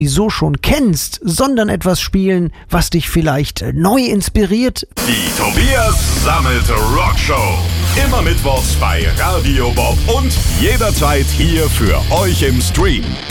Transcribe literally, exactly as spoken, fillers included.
so schon kennst, sondern etwas spielen, was dich vielleicht neu inspiriert. Die Tobias Sammet Rockshow. Immer mittwochs bei Radio Bob und jederzeit hier für euch im Stream.